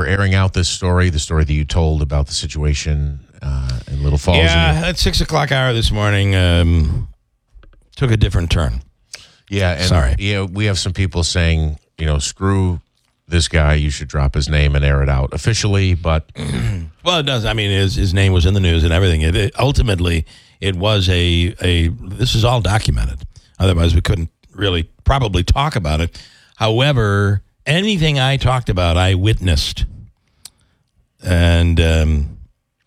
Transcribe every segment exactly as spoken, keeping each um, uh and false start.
for airing out this story, the story that you told about the situation uh, in Little Falls. Yeah, that six o'clock hour this morning um, took a different turn. Yeah, and Sorry. Yeah, we have some people saying, you know, screw this guy. You should drop his name and air it out officially. But well, it does. I mean, his his name was in the news and everything. It, it ultimately it was a a. This is all documented. Otherwise, we couldn't really probably talk about it. However, anything I talked about, I witnessed, and um,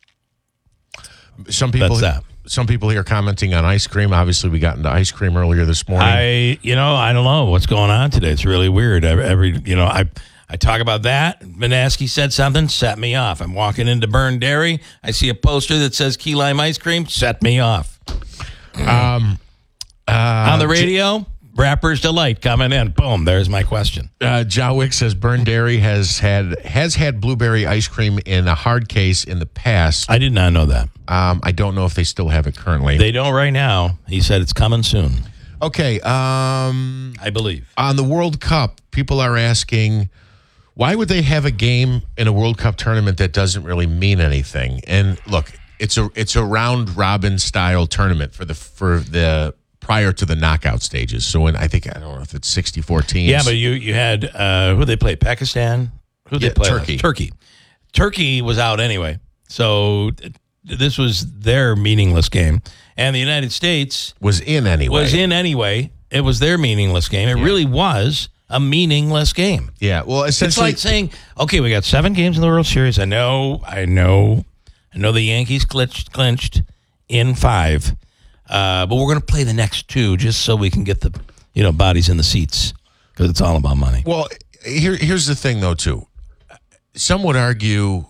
some people. That's that. Some people here commenting on ice cream. Obviously, we got into ice cream earlier this morning. I, you know, I don't know what's going on today. It's really weird. Every, every you know, I, I talk about that. Manaski said something, set me off. I'm walking into Burn Dairy. I see a poster that says key lime ice cream, set me off. Um, uh, On the radio, Rapper's Delight coming in. Boom, there's my question. Uh, Jowick says Burn Dairy has had has had blueberry ice cream in a hard case in the past. I did not know that. Um, I don't know if they still have it currently. They don't right now. He said it's coming soon. Okay. Um, I believe. On the World Cup, people are asking, why would they have a game in a World Cup tournament that doesn't really mean anything? And look, it's a it's a round robin style tournament for the for the prior to the knockout stages. So when I think I don't know if it's sixty-four teams. Yeah, but you you had uh, who they play? Pakistan. Who they Yeah, play? Turkey. Turkey. Turkey was out anyway. So this was their meaningless game, and the United States was in anyway. Was in anyway. It was their meaningless game. It yeah. really was a meaningless game. Yeah. Well, essentially, it's like saying, okay, we got seven games in the World Series. I know, I know, I know. The Yankees clinched, clinched in five, uh, but we're going to play the next two just so we can get the you know bodies in the seats because it's all about money. Well, here here's the thing, though, too. Some would argue.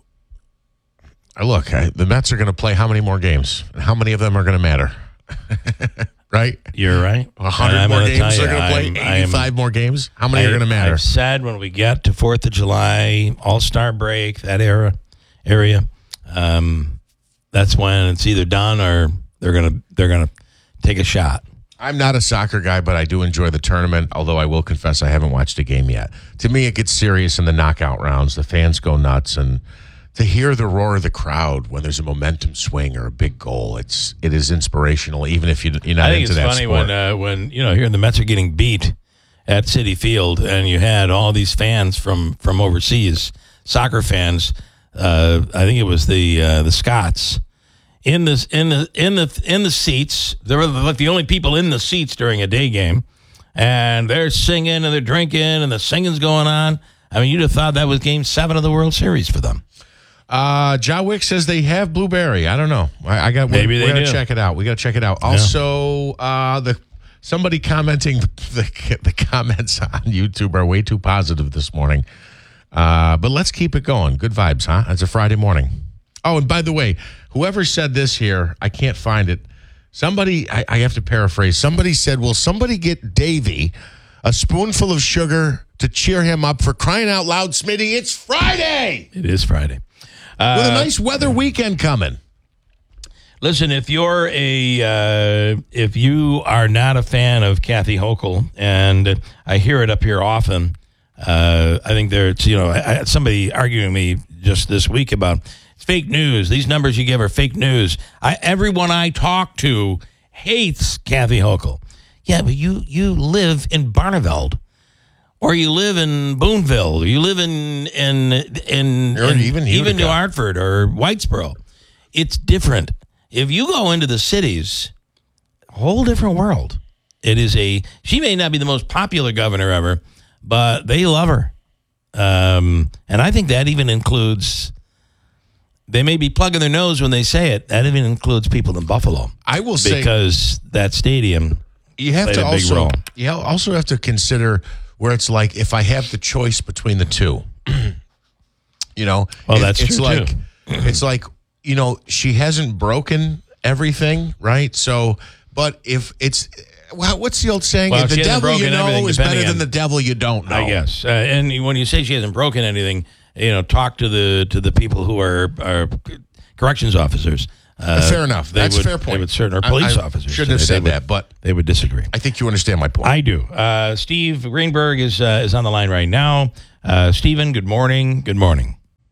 Look, I, the Mets are going to play how many more games? And how many of them are going to matter? Right? You're right. A hundred more games. They're going to play eighty-five more games. How many I, are going to matter? I've said when we get to Fourth of July, All-Star break, that era, area, um, that's when it's either done or they're going to they're going to take a shot. I'm not a soccer guy, but I do enjoy the tournament, although I will confess I haven't watched a game yet. To me, it gets serious in the knockout rounds. The fans go nuts, and to hear the roar of the crowd when there's a momentum swing or a big goal, it's it is inspirational, even if you, you're not I think into it's that funny sport. when uh, when you know here the Mets are getting beat at Citi Field, and you had all these fans from, from overseas, soccer fans. Uh, I think it was the uh, the Scots in the in the in the in the seats. They were like the only people in the seats during a day game, and they're singing and they're drinking and the singing's going on. I mean, you'd have thought that was Game Seven of the World Series for them. Uh, Jowick says they have blueberry. I don't know. I, I got. Maybe we, they we gotta do. check it out. We gotta check it out. Also, uh, the somebody commenting the the comments on YouTube are way too positive this morning. Uh, but let's keep it going. Good vibes, huh? It's a Friday morning. Oh, and by the way, whoever said this here, I can't find it. Somebody, I, I have to paraphrase. Somebody said, "Will somebody get Davey a spoonful of sugar to cheer him up for crying out loud, Smitty? It's Friday." It is Friday. Uh, With a nice weather weekend coming. Listen, if you're a uh, if you are not a fan of Kathy Hochul, and I hear it up here often, uh, I think there's you know I, I, somebody arguing me just this week about it's fake news. These numbers you give are fake news. I, everyone I talk to hates Kathy Hochul. Yeah, but you you live in Barneveld. Or you live in Boonville, or you live in in in, Or in even even New Utica. Hartford or Whitesboro. It's different. If you go into the cities, a whole different world. It is a. She may not be the most popular governor ever, but they love her, um, and I think that even includes. They may be plugging their nose when they say it. That even includes people in Buffalo. I will say because that stadium. You have played to a big also role. you also have to consider where it's like if I have the choice between the two, you know. Well, it- that's it's true, like too. it's like you know she hasn't broken everything, right? So, but if it's well, what's the old saying? Well, the she hasn't devil you broken everything, know is better depending than on- the devil you don't know. I guess. Uh, and when you say she hasn't broken anything, you know, talk to the to the people who are, are corrections officers. Uh, Fair enough. they That's would, a fair point. They would certain, or I- police I officers. shouldn't have They said would- that, but they would disagree. I think you understand my point. I do. Uh, Steve Greenberg is uh, is on the line right now. Uh, Steven, good morning. Good morning.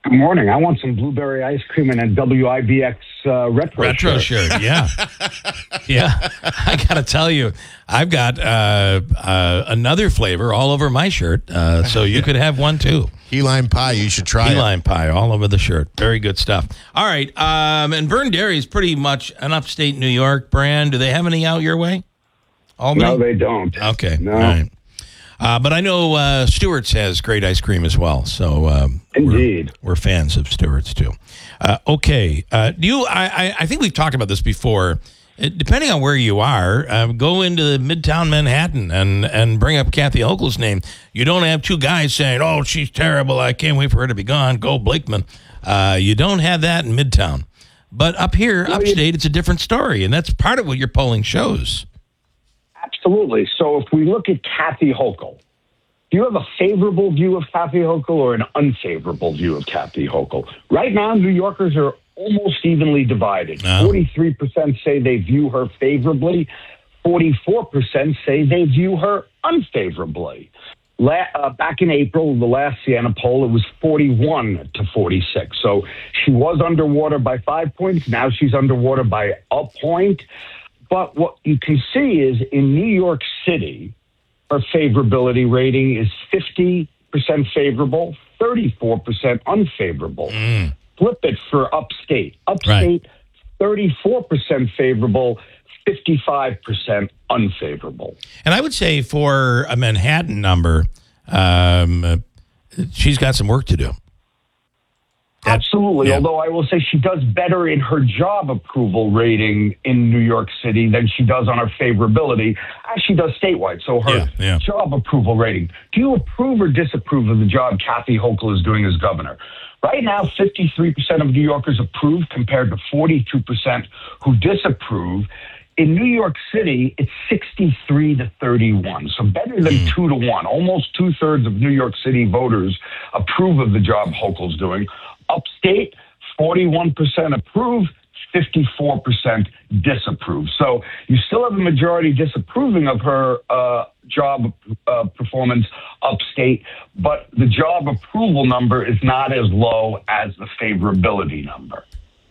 Good morning. I want some blueberry ice cream and a W I B X uh, retro, Retro shirt. shirt, yeah. Yeah. I got to tell you, I've got uh, uh, another flavor all over my shirt, uh, so you could have one too. Key lime pie, you should try Key it. lime pie all over the shirt. Very good stuff. All right. Um, and Burn Dairy is pretty much an upstate New York brand. Do they have any out your way? Albany? No, they don't. Okay. No. All right. Uh, but I know uh, Stewart's has great ice cream as well. So um, Indeed. We're, we're fans of Stewart's too. Uh, okay. Uh, do you? I, I, I think we've talked about this before. It, depending on where you are, uh, go into Midtown Manhattan and, and bring up Kathy Hochul's name. You don't have two guys saying, "Oh, she's terrible. I can't wait for her to be gone. Go Blakeman." Uh, you don't have that in Midtown. But up here, Well, upstate, you- it's a different story, and that's part of what your polling shows. Absolutely. So if we look at Kathy Hochul, do you have a favorable view of Kathy Hochul or an unfavorable view of Kathy Hochul? Right now, New Yorkers are almost evenly divided. Oh. forty-three percent say they view her favorably. forty-four percent say they view her unfavorably. La- uh, back in April, the last Siena poll, it was forty-one to forty-six. So she was underwater by five points. Now she's underwater by a point. But what you can see is in New York City, her favorability rating is fifty percent favorable, thirty-four percent unfavorable. Mm. Flip it for upstate. Upstate, Right. thirty-four percent favorable, fifty-five percent unfavorable. And I would say for a Manhattan number, um, uh, she's got some work to do. That- Absolutely. yeah. Although I will say she does better in her job approval rating in New York City than she does on her favorability, as she does statewide. So her Yeah, yeah. job approval rating. Do you approve or disapprove of the job Kathy Hochul is doing as governor? Right now, fifty-three percent of New Yorkers approve compared to forty-two percent who disapprove. In New York City, it's sixty-three to thirty-one, so better than Mm. two to one. Almost two-thirds of New York City voters approve of the job Hochul's doing. Upstate, forty-one percent approve, fifty-four percent disapprove. So you still have a majority disapproving of her uh, job uh, performance upstate, but the job approval number is not as low as the favorability number.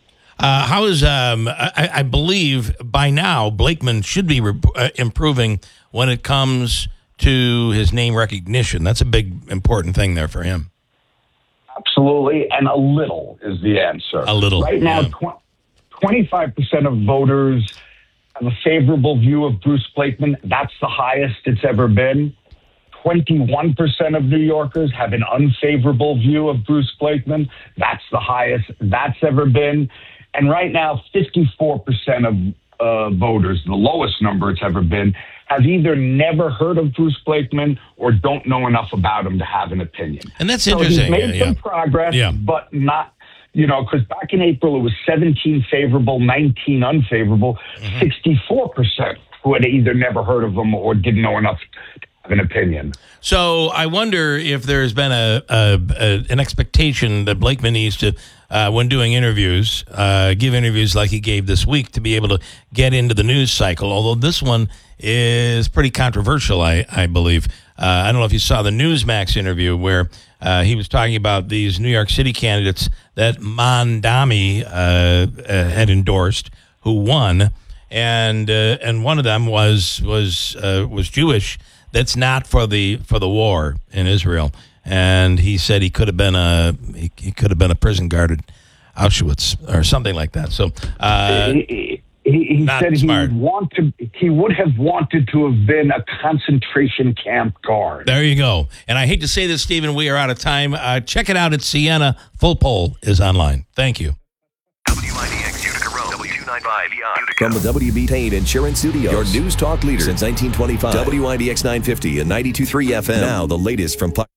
Uh, how is, um, I, I believe by now, Blakeman should be re- uh, improving when it comes to his name recognition. That's a big, important thing there for him. Absolutely, and a little is the answer. A little, Right now, yeah. tw- twenty-five percent of voters have a favorable view of Bruce Blakeman. That's the highest it's ever been. twenty-one percent of New Yorkers have an unfavorable view of Bruce Blakeman. That's the highest that's ever been. And right now, fifty-four percent of uh, voters, the lowest number it's ever been, have either never heard of Bruce Blakeman or don't know enough about him to have an opinion. And that's So interesting. he's made Yeah, some yeah. progress, Yeah. but not, you know, because back in April it was seventeen favorable, nineteen unfavorable, Mm-hmm. sixty-four percent who had either never heard of him or didn't know enough to have an opinion. So I wonder if there's been a, a, a an expectation that Blakeman needs to, uh, when doing interviews, uh, give interviews like he gave this week to be able to get into the news cycle. Although this one is pretty controversial, I, I believe. Uh, I don't know if you saw the Newsmax interview where uh, he was talking about these New York City candidates that Mondami uh, uh, had endorsed, who won, and uh, and one of them was was uh, was Jewish. That's not for the for the war in Israel, and he said he could have been a he, he could have been a prison guard at Auschwitz or something like that. So uh, he he, he not said he smart. would want to. He would have wanted to have been a concentration camp guard. there you go. And I hate to say this, Stephen, we are out of time. Uh, check it out at Siena. Full poll is online. Thank you. W I D X Utica Road, W two ninety-five Utica. From the W B Payne Insurance Studios, your news talk leader since nineteen twenty-five. W I D X nine fifty and ninety-two point three F M. Now the latest from... Pu-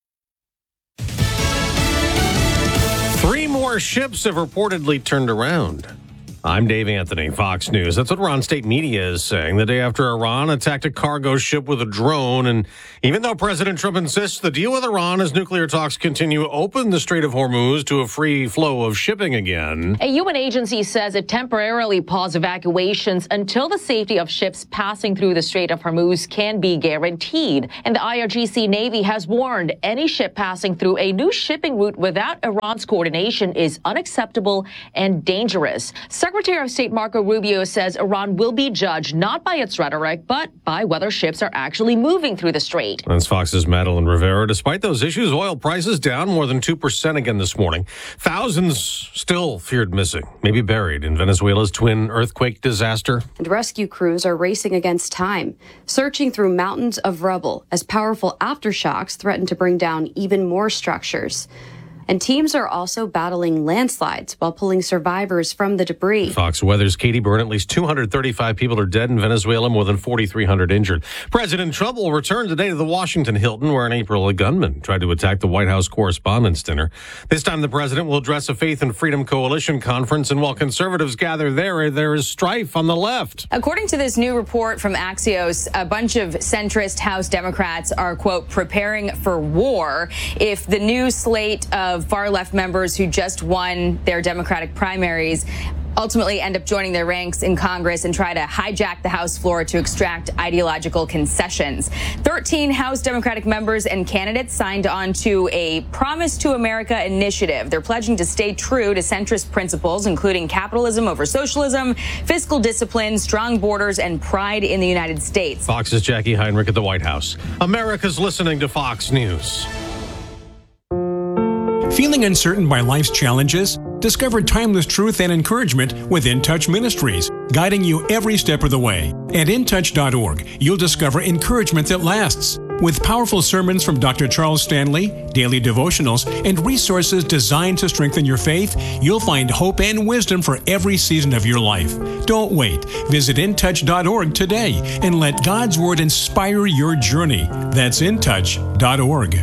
Three more ships have reportedly turned around. I'm Dave Anthony, Fox News. That's what Iran state media is saying the day after Iran attacked a cargo ship with a drone. And even though President Trump insists the deal with Iran as nuclear talks continue open the Strait of Hormuz to a free flow of shipping again. A U N agency says it temporarily paused evacuations until the safety of ships passing through the Strait of Hormuz can be guaranteed. And the I R G C Navy has warned any ship passing through a new shipping route without Iran's coordination is unacceptable and dangerous. Secretary of State Marco Rubio says Iran will be judged not by its rhetoric, but by whether ships are actually moving through the strait. That's Fox's Madeline Rivera. Despite those issues, oil prices down more than two percent again this morning. Thousands still feared missing, maybe buried in Venezuela's twin earthquake disaster. And rescue crews are racing against time, searching through mountains of rubble as powerful aftershocks threaten to bring down even more structures. And teams are also battling landslides while pulling survivors from the debris. Fox Weather's Katie Byrne. At least two hundred thirty-five people are dead in Venezuela, more than forty-three hundred injured. President Trump will return today to the Washington Hilton, where in April a gunman tried to attack the White House Correspondents' Dinner. This time the president will address a Faith and Freedom Coalition conference, and while conservatives gather there, there is strife on the left. According to this new report from Axios, a bunch of centrist House Democrats are, quote, preparing for war if the new slate of Of far-left members who just won their Democratic primaries ultimately end up joining their ranks in Congress and try to hijack the House floor to extract ideological concessions. thirteen House Democratic members and candidates signed on to a Promise to America initiative. They're pledging to stay true to centrist principles, including capitalism over socialism, fiscal discipline, strong borders, and pride in the United States. Fox's Jackie Heinrich at the White House. America's listening to Fox News. Feeling uncertain by life's challenges? Discover timeless truth and encouragement with In Touch Ministries, guiding you every step of the way. At in touch dot org, you'll discover encouragement that lasts. With powerful sermons from Doctor Charles Stanley, daily devotionals, and resources designed to strengthen your faith, you'll find hope and wisdom for every season of your life. Don't wait. Visit in touch dot org today and let God's Word inspire your journey. That's in touch dot org.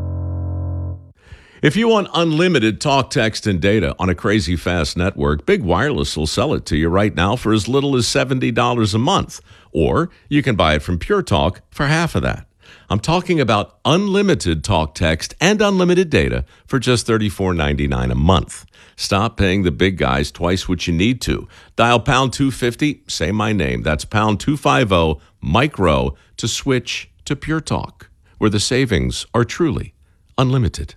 If you want unlimited talk, text, and data on a crazy fast network, Big Wireless will sell it to you right now for as little as seventy dollars a month. Or you can buy it from Pure Talk for half of that. I'm talking about unlimited talk, text, and unlimited data for just thirty-four ninety-nine a month. Stop paying the big guys twice what you need to. Dial pound two fifty, say my name. That's pound two fifty, micro, to switch to Pure Talk, where the savings are truly unlimited.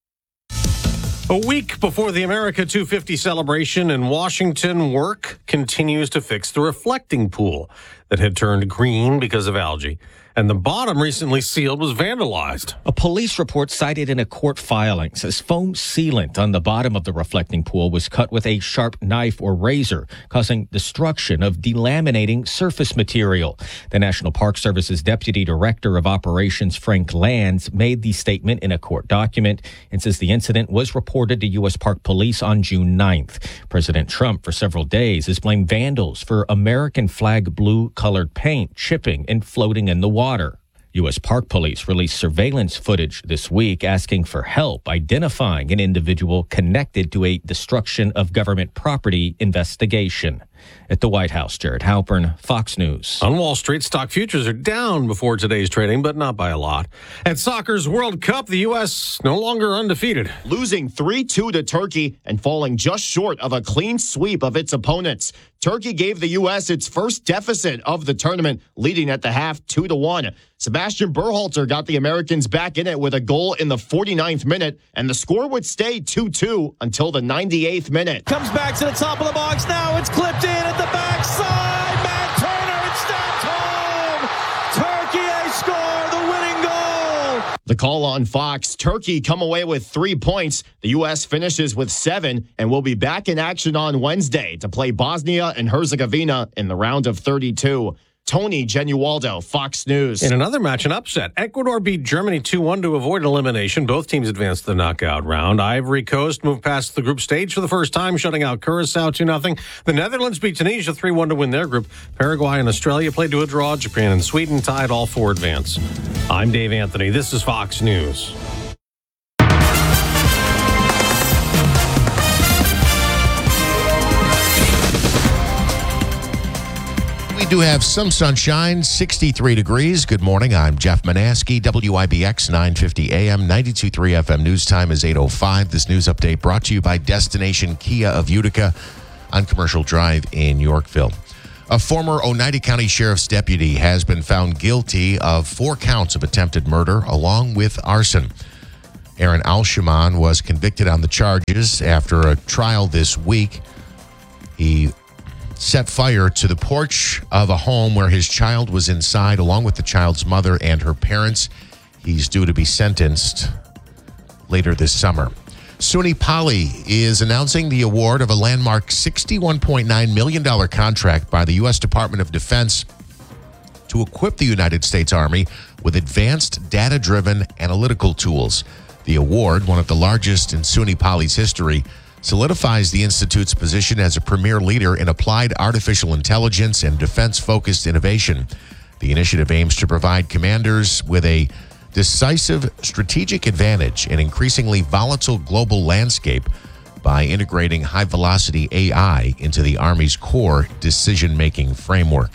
A week before the America two fifty celebration in Washington, work continues to fix the reflecting pool that had turned green because of algae. And the bottom, recently sealed, was vandalized. A police report cited in a court filing says foam sealant on the bottom of the reflecting pool was cut with a sharp knife or razor, causing destruction of delaminating surface material. The National Park Service's Deputy Director of Operations, Frank Lands, made the statement in a court document and says the incident was reported to U S Park Police on June ninth. President Trump, for several days, has blamed vandals for American flag blue-colored paint chipping and floating in the water. U S Park Police released surveillance footage this week asking for help identifying an individual connected to a destruction of government property investigation. At the White House, Jared Halpern, Fox News. On Wall Street, stock futures are down before today's trading, but not by a lot. At soccer's World Cup, the U S no longer undefeated. Losing three two to Turkey and falling just short of a clean sweep of its opponents. Turkey gave the U S its first deficit of the tournament, leading at the half two to one. Sebastian Berhalter got the Americans back in it with a goal in the forty-ninth minute, and the score would stay two two until the ninety-eighth minute. Comes back to the top of the box now. It's clipped in at the backside. Matt Turner, it's stacked home. Turkey a score, the winning goal. The call on Fox. Turkey come away with three points. The U S finishes with seven and will be back in action on Wednesday to play Bosnia and Herzegovina in the round of thirty-two. Tony Genualdo, Fox News. In another match, an upset. Ecuador beat Germany two one to avoid elimination. Both teams advanced to the knockout round. Ivory Coast moved past the group stage for the first time, shutting out Curacao two nothing. The Netherlands beat Tunisia three one to win their group. Paraguay and Australia played to a draw. Japan and Sweden tied, all four advance. I'm Dave Anthony. This is Fox News. do have some sunshine, sixty-three degrees. Good morning. I'm Jeff Manaski, W I B X nine fifty A M, ninety-two point three F M. News time is eight oh five. This news update brought to you by Destination Kia of Utica on Commercial Drive in Yorkville. A former Oneida County Sheriff's deputy has been found guilty of four counts of attempted murder along with arson. Aaron Alshaman was convicted on the charges after a trial this week. He set fire to the porch of a home where his child was inside, along with the child's mother and her parents. He's due to be sentenced later this summer. SUNY Poly is announcing the award of a landmark sixty-one point nine million dollars contract by the U S Department of Defense to equip the United States Army with advanced data-driven analytical tools. The award, one of the largest in SUNY Poly's history, solidifies the Institute's position as a premier leader in applied artificial intelligence and defense-focused innovation. The initiative aims to provide commanders with a decisive strategic advantage in increasingly volatile global landscape by integrating high-velocity A I into the Army's core decision-making framework.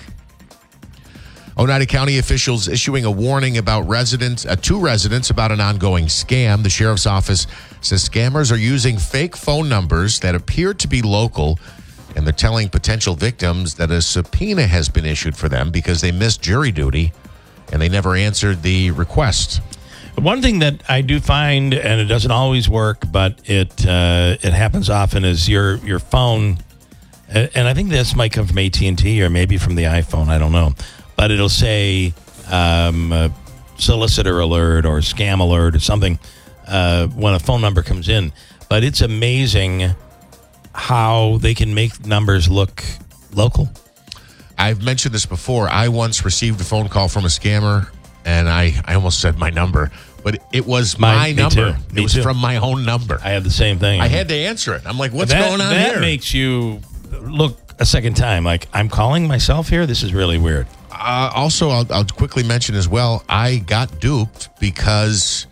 Oneida County officials issuing a warning about residents, uh, two residents about an ongoing scam. The sheriff's office says scammers are using fake phone numbers that appear to be local, and they're telling potential victims that a subpoena has been issued for them because they missed jury duty and they never answered the request. One thing that I do find, and it doesn't always work, but it uh, it happens often, is your your phone, and I think this might come from A T and T or maybe from the iPhone, I don't know. But it'll say um, uh, solicitor alert or scam alert or something uh, when a phone number comes in. But it's amazing how they can make numbers look local. I've mentioned this before. I once received a phone call from a scammer, and I, I almost said my number, but it was my, my number. Too. It was too. from my own number. I have the same thing. I had to answer it. I'm like, what's that, going on that here? That makes you look a second time like, I'm calling myself here? This is really weird. Uh, also, I'll, I'll quickly mention as well, I got duped because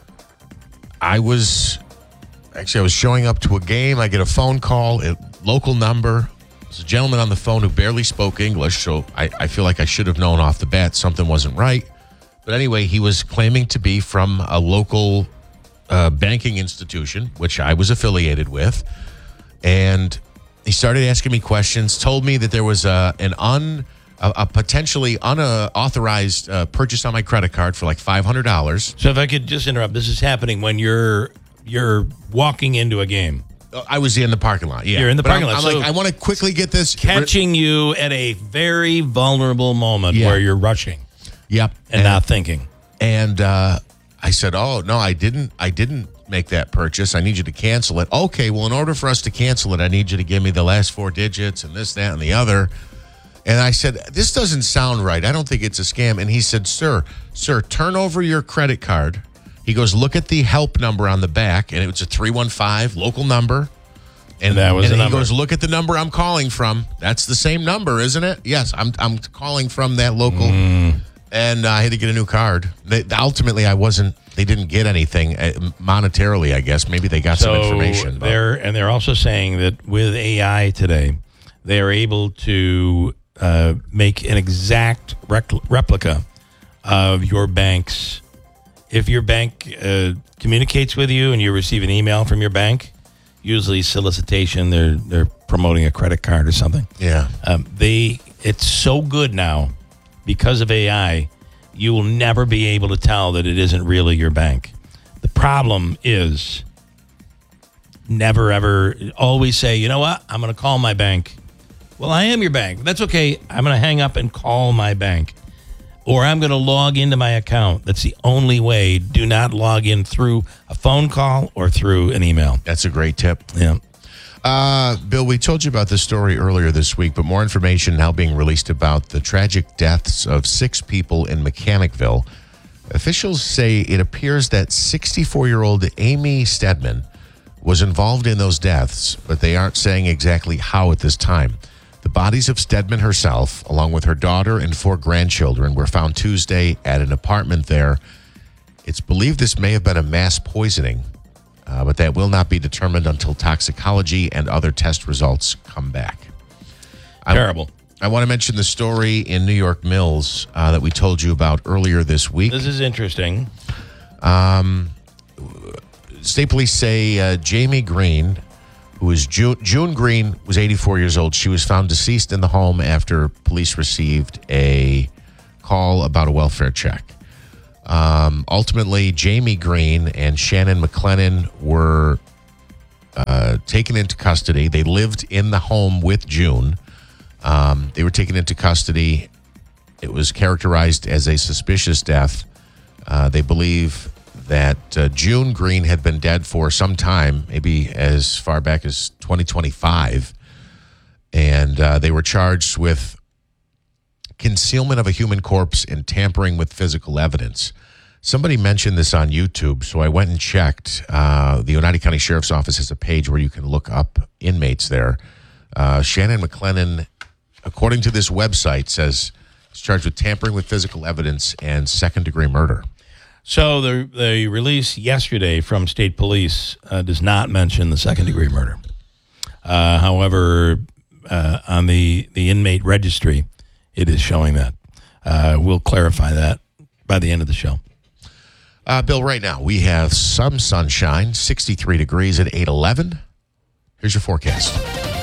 I was, actually, I was showing up to a game. I get a phone call, a local number. There's a gentleman on the phone who barely spoke English, so I, I feel like I should have known off the bat something wasn't right. But anyway, he was claiming to be from a local uh, banking institution, which I was affiliated with. And he started asking me questions, told me that there was a, an un... A, a potentially unauthorized uh, purchase on my credit card for like five hundred dollars. So if I could just interrupt, this is happening when you're you're walking into a game. I was in the parking lot, yeah. You're in the but parking I'm, lot. I'm so like, I want to quickly get this. Catching you at a very vulnerable moment Yeah. where you're rushing. Yep. And, and not thinking. And uh, I said, oh, no, I didn't. I didn't make that purchase. I need you to cancel it. Okay, well, in order for us to cancel it, I need you to give me the last four digits and this, that, and the other. And I said, this doesn't sound right. I don't think it's a scam. And he said, sir, sir, turn over your credit card. He goes, look at the help number on the back. And it was a three one five local number. And, and that was and the he number. goes, look at the number I'm calling from. That's the same number, isn't it? Yes, I'm I'm calling from that local. Mm. And uh, I had to get a new card. They, ultimately, I wasn't, they didn't get anything uh, monetarily, I guess. Maybe they got so some information. But. They're, and they're also saying that with A I today, they are able to Uh, make an exact rec- replica of your bank's. If your bank uh, communicates with you and you receive an email from your bank, usually solicitation, they're they're promoting a credit card or something. Yeah, um, they it's so good now because of A I. You will never be able to tell that it isn't really your bank. The problem is never ever always say, you know what, I'm going to call my bank. Well, I am your bank. That's okay. I'm going to hang up and call my bank. Or I'm going to log into my account. That's the only way. Do not log in through a phone call or through an email. That's a great tip. Yeah. Uh, Bill, we told you about this story earlier this week, but more information now being released about the tragic deaths of six people in Mechanicville. Officials say it appears that sixty-four-year-old Amy Stedman was involved in those deaths, but they aren't saying exactly how at this time. The bodies of Stedman herself, along with her daughter and four grandchildren, were found Tuesday at an apartment there. It's believed this may have been a mass poisoning, uh, but that will not be determined until toxicology and other test results come back. Terrible. I, I want to mention the story in New York Mills uh, that we told you about earlier this week. This is interesting. Um, state police say uh, Jamie Green, who is June, June Green, was eighty-four years old. She was found deceased in the home after police received a call about a welfare check. Um, ultimately, Jamie Green and Shannon McLennan were uh, taken into custody. They lived in the home with June. Um, they were taken into custody. It was characterized as a suspicious death. Uh, they believe that uh, June Green had been dead for some time, maybe as far back as twenty twenty-five. And uh, they were charged with concealment of a human corpse and tampering with physical evidence. Somebody mentioned this on YouTube, so I went and checked. Uh, the Oneida County Sheriff's Office has a page where you can look up inmates there. Uh, Shannon McLennan, according to this website, says he's charged with tampering with physical evidence and second-degree murder. So the the release yesterday from state police uh, does not mention the second-degree murder. Uh, however, uh, on the, the inmate registry, it is showing that. Uh, we'll clarify that by the end of the show. Uh, Bill, right now we have some sunshine, sixty-three degrees at eight eleven. Here's your forecast.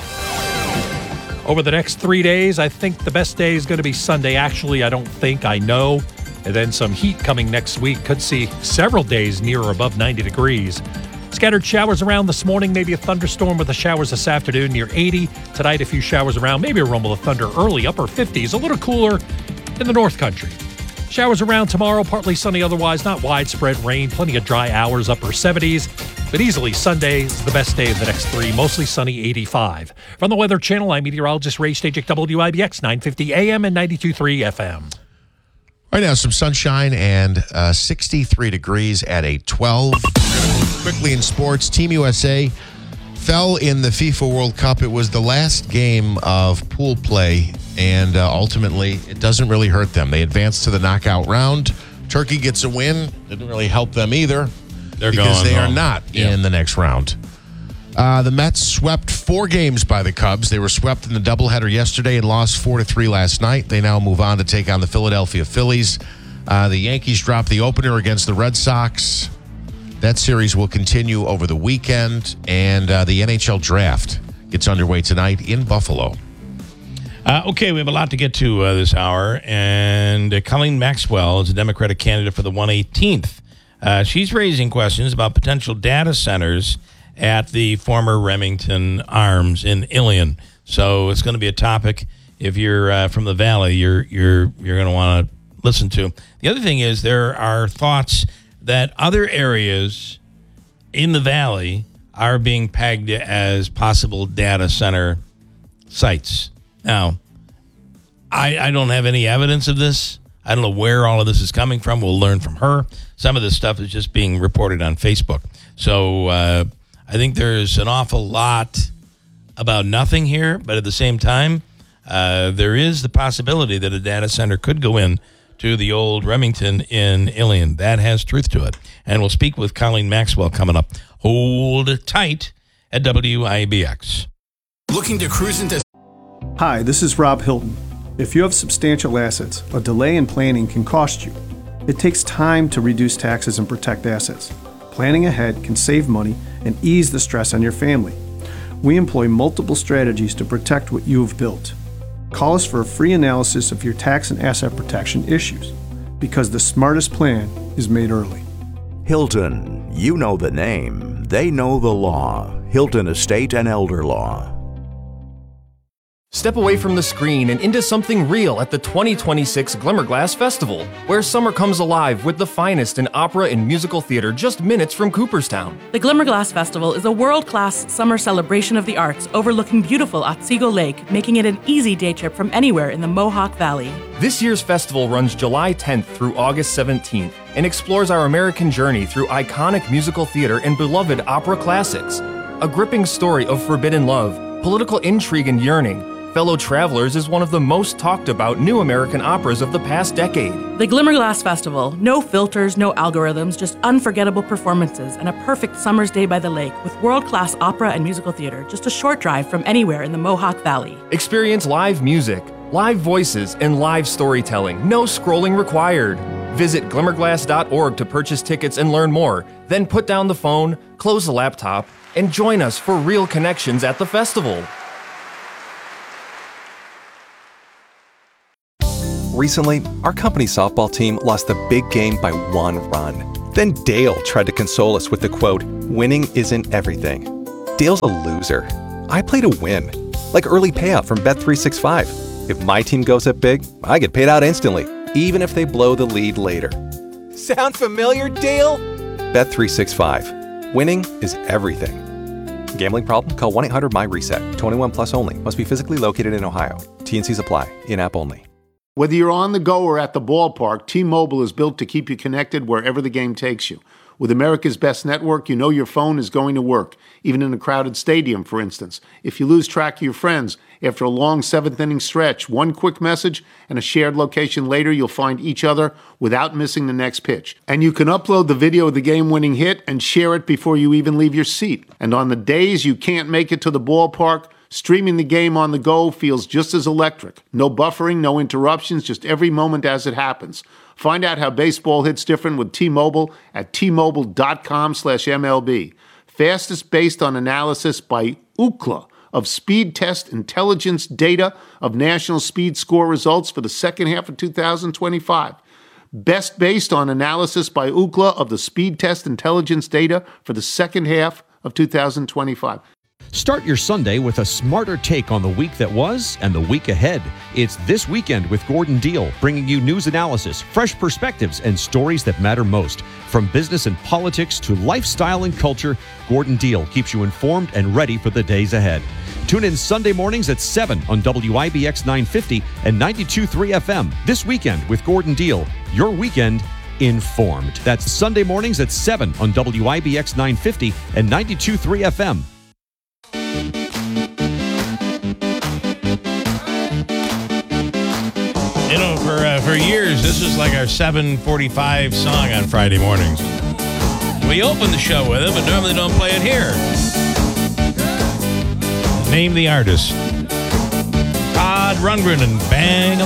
Over the next three days, I think the best day is going to be Sunday. Actually, I don't think, I know. And then some heat coming next week. Could see several days near or above ninety degrees. Scattered showers around this morning, maybe a thunderstorm with the showers this afternoon near eighty. Tonight, a few showers around, maybe a rumble of thunder early, upper fifties, a little cooler in the North Country. Showers around tomorrow, partly sunny otherwise, not widespread rain, plenty of dry hours, upper seventies. But easily Sunday is the best day of the next three, mostly sunny, eighty-five. From the Weather Channel, I'm meteorologist Ray Stajic, W I B X nine fifty A M and ninety-two point three F M. Right now, some sunshine and uh, sixty-three degrees at eight twelve. Quickly in sports, Team U S A fell in the FIFA World Cup. It was the last game of pool play, and uh, ultimately, it doesn't really hurt them. They advanced to the knockout round. Turkey gets a win. Didn't really help them either. They're because going they home. are not Yeah. in the next round. Uh, the Mets swept four games by the Cubs. They were swept in the doubleheader yesterday and lost four to three last night. They now move on to take on the Philadelphia Phillies. Uh, the Yankees dropped the opener against the Red Sox. That series will continue over the weekend, and uh, the N H L draft gets underway tonight in Buffalo. Uh, okay, we have a lot to get to uh, this hour, and uh, Colleen Maxwell is a Democratic candidate for the one eighteenth. Uh, she's raising questions about potential data centers at the former Remington Arms in Ilion. So it's going to be a topic. If you're uh, from the Valley, you're you're you're going to want to listen to. The other thing is there are thoughts that other areas in the Valley are being pegged as possible data center sites. Now, I, I don't have any evidence of this. I don't know where all of this is coming from. We'll learn from her. Some of this stuff is just being reported on Facebook. So uh, I think there's an awful lot about nothing here, but at the same time, uh, there is the possibility that a data center could go in to the old Remington in Ilion. That has truth to it. And we'll speak with Colleen Maxwell coming up. Hold tight at W I B X. Looking to cruise into... Hi, this is Rob Hilton. If you have substantial assets, a delay in planning can cost you. It takes time to reduce taxes and protect assets. Planning ahead can save money and ease the stress on your family. We employ multiple strategies to protect what you have built. Call us for a free analysis of your tax and asset protection issues, because the smartest plan is made early. Hilton, you know the name, they know the law. Hilton Estate and Elder Law. Step away from the screen and into something real at the twenty twenty-six Glimmerglass Festival, where summer comes alive with the finest in opera and musical theater just minutes from Cooperstown. The Glimmerglass Festival is a world-class summer celebration of the arts overlooking beautiful Otsego Lake, making it an easy day trip from anywhere in the Mohawk Valley. This year's festival runs July tenth through August seventeenth and explores our American journey through iconic musical theater and beloved opera classics. A gripping story of forbidden love, political intrigue and yearning, Fellow Travelers is one of the most talked about new American operas of the past decade. The Glimmerglass Festival. No filters, no algorithms, just unforgettable performances and a perfect summer's day by the lake with world-class opera and musical theater just a short drive from anywhere in the Mohawk Valley. Experience live music, Live voices and live storytelling. No scrolling required. Visit glimmerglass dot org to purchase tickets and learn more. Then put down the phone, close the laptop, and join us for real connections at the festival. Recently, our company softball team lost the big game by one run. Then Dale tried to console us with the quote, "Winning isn't everything." Dale's a loser. I play to win. Like early payout from Bet three sixty-five. If my team goes up big, I get paid out instantly, even if they blow the lead later. Sound familiar, Dale? Bet three sixty-five. Winning is everything. Gambling problem? Call one eight hundred M Y reset. twenty-one plus only. Must be physically located in Ohio. T N Cs apply. In-app only. Whether you're on the go or at the ballpark, T-Mobile is built to keep you connected wherever the game takes you. With America's best network, you know your phone is going to work, even in a crowded stadium, for instance. If you lose track of your friends, after a long seventh-inning stretch, one quick message and a shared location later, you'll find each other without missing the next pitch. And you can upload the video of the game-winning hit and share it before you even leave your seat. And on the days you can't make it to the ballpark, streaming the game on the go feels just as electric. No buffering, no interruptions, just every moment as it happens. Find out how baseball hits different with T-Mobile at T-Mobile.com slash MLB. Fastest based on analysis by Ookla of Speed Test Intelligence data of national speed score results for the second half of two thousand twenty-five. Best based on analysis by Ookla of the Speed Test Intelligence data for the second half of two thousand twenty-five. Start your Sunday with a smarter take on the week that was and the week ahead. It's This Weekend with Gordon Deal, bringing you news analysis, fresh perspectives, and stories that matter most. From business and politics to lifestyle and culture, Gordon Deal keeps you informed and ready for the days ahead. Tune in Sunday mornings at seven on W I B X nine fifty and ninety-two point three F M. This Weekend with Gordon Deal, your weekend informed. That's Sunday mornings at seven on W I B X nine fifty and ninety-two point three F M. You know, for uh, for years, this is like our seven forty-five song on Friday mornings. We open the show with it, but normally don't play it here. Name the artist. Todd Rundgren and Bang